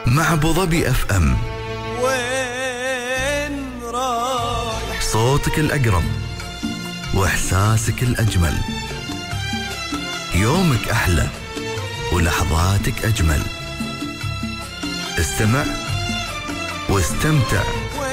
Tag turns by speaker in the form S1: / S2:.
S1: مع أبو ظبي اف ام.
S2: وين رايح؟
S1: صوتك الأقرب وإحساسك الأجمل، يومك أحلى ولحظاتك أجمل. استمع واستمتع